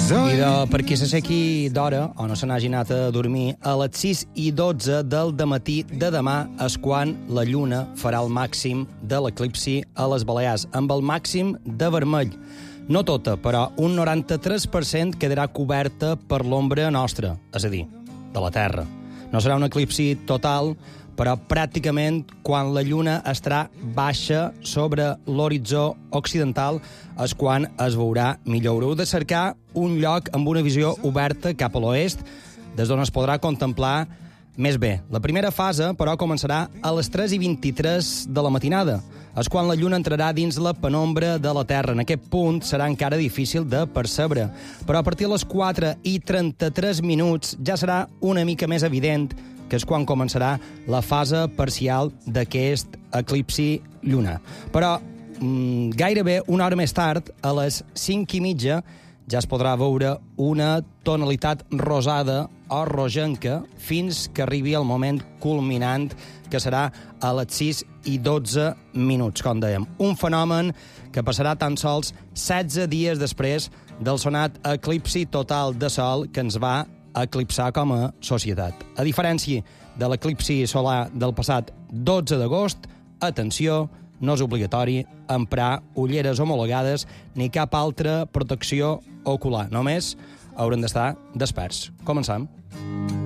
I per qui s'assequi d'hora o no se n'hagi anat a dormir, a les 6:12 del dematí de demà és quan la lluna farà el màxim de l'eclipsi a les Balears, amb el màxim de vermell. No tota, però un 93% quedarà coberta per l'ombra nostra, és a dir, de la Terra. No serà un eclipsi total, però pràcticament quan la lluna estarà baixa sobre l'horitzó occidental és quan es veurà millor. Haureu de cercar un lloc amb una visió oberta cap a l'oest, des d'on es podrà contemplar més bé. La primera fase, però, començarà a les 3:23 de la matinada. És quan la lluna entrarà dins la penombra de la Terra. En aquest punt serà encara difícil de percebre, però a partir de les 4:33 ja serà una mica més evident, que és quan començarà la fase parcial d'aquest eclipsi lunar. Però gairebé una hora més tard, a les 5:30, ja es podrà veure una tonalitat rosada o rogenca fins que arribi el moment culminant, que serà a les 6:12, com dèiem. Un fenomen que passarà tan sols 16 dies després del sonat eclipsi total de Sol que ens va eclipsar com a societat. A diferència de l'eclipsi solar del passat 12 d'agost, atenció, no és obligatori emprar ulleres homologades ni cap altra protecció ocular. Només haurem d'estar desperts. Comencem.